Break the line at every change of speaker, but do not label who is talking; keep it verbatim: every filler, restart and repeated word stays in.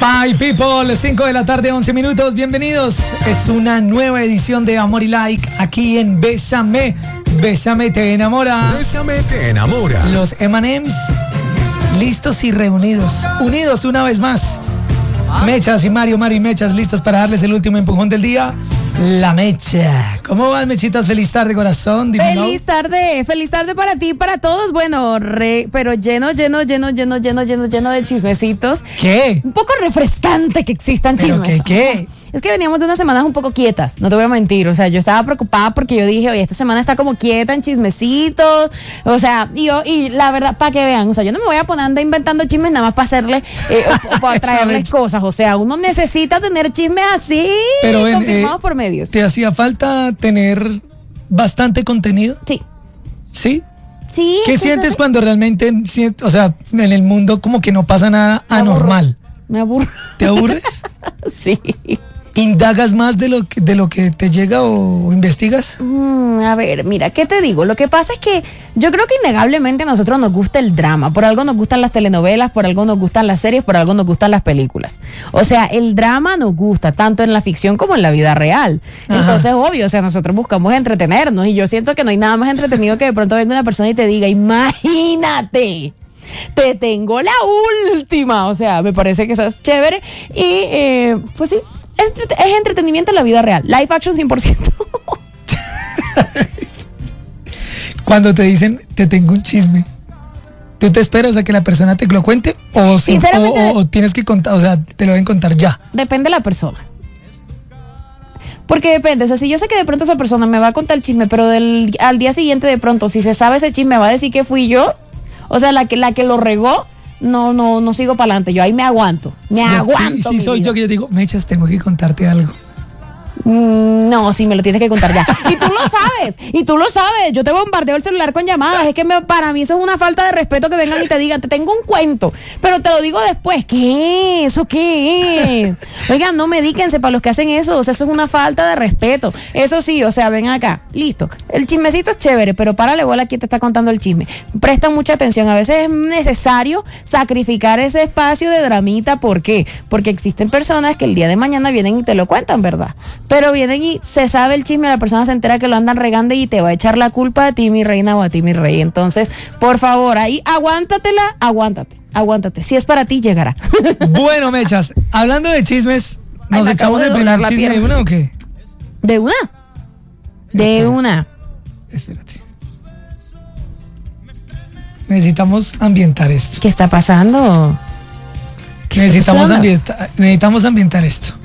My people, cinco de la tarde, once minutos, bienvenidos. Es una nueva edición de Amor y Like aquí en Bésame, Bésame te enamora.
Bésame te enamora.
Los eme and eme's listos y reunidos, unidos una vez más. Mechas y Mario, Mario y Mechas listos para darles el último empujón del día. La Mecha. ¿Cómo van, Mechitas? Feliz tarde, corazón. Dímelo.
Feliz tarde, feliz tarde para ti y para todos. Bueno, re, pero lleno, lleno, lleno, lleno, lleno, lleno, lleno de chismecitos.
¿Qué?
Un poco refrescante que existan
¿Pero
chismes.
qué, qué?
Es que veníamos de unas semanas un poco quietas, no te voy a mentir. O sea, yo estaba preocupada porque yo dije, oye, esta semana está como quieta en chismecitos. O sea, y yo, y la verdad, para que vean, o sea, yo no me voy a poner a andar inventando chismes nada más para hacerle, eh, o, o para traerles cosas. O sea, uno necesita tener chismes así,
Pero ven,
confirmados
eh,
por medios.
¿Te hacía falta tener bastante contenido?
Sí.
¿Sí?
Sí.
¿Qué sientes cuando realmente, o sea, en el mundo como que no pasa nada anormal?
Me aburro.
¿Te aburres?
Sí.
¿Indagas más de lo que, de lo que te llega o investigas?
Mm, a ver, mira, ¿qué te digo? Lo que pasa es que yo creo que innegablemente a nosotros nos gusta el drama. Por algo nos gustan las telenovelas, por algo nos gustan las series, por algo nos gustan las películas. O sea, el drama nos gusta, tanto en la ficción como en la vida real.
Ajá.
Entonces, obvio, o sea, nosotros buscamos entretenernos. Y yo siento que no hay nada más entretenido que de pronto venga una persona y te diga, imagínate, te tengo la última. O sea, me parece que eso es chévere. Y, eh, pues sí. Es, es entretenimiento en la vida real. Live action cien por ciento.
Cuando te dicen, te tengo un chisme, ¿tú te esperas a que la persona te lo cuente? ¿O, si, o, o, o tienes que contar, o sea, te lo deben contar ya?
Depende de la persona. Porque depende, o sea, si yo sé que de pronto esa persona me va a contar el chisme, pero del, al día siguiente de pronto, si se sabe ese chisme, va a decir que fui yo, o sea, la que, la que lo regó, no, no, no sigo para adelante. Yo ahí me aguanto. Me
sí,
aguanto.
Sí, sí soy vida. Yo que yo digo, Mechas, tengo que contarte algo.
Mm, no, sí, me lo tienes que contar ya. Y tú lo sabes, y tú lo sabes. Yo te bombardeo el celular con llamadas. Es que me, para mí eso es una falta de respeto que vengan y te digan, te tengo un cuento, pero te lo digo después. ¿Qué es? ¿Eso qué es? Oigan, no medíquense para los que hacen eso. O sea, eso es una falta de respeto. Eso sí, o sea, ven acá, listo. El chismecito es chévere, pero párale bola a quien te está contando el chisme. Presta mucha atención. A veces es necesario sacrificar ese espacio de dramita. ¿Por qué? Porque existen personas que el día de mañana vienen y te lo cuentan, ¿verdad? Pero vienen y se sabe el chisme, la persona se entera que lo andan regando y te va a echar la culpa a ti, mi reina, o a ti, mi rey. Entonces, por favor, ahí aguántatela, aguántate, aguántate. Si es para ti, llegará.
Bueno, Mechas, hablando de chismes, ¿nos
Ay,
echamos
de
el primer chisme
pierna.
de una o qué?
¿De una? De
Espera.
una.
Espérate. Necesitamos ambientar esto.
¿Qué está pasando? ¿Qué
Necesitamos,
está pasando?
ambienta- necesitamos ambientar esto.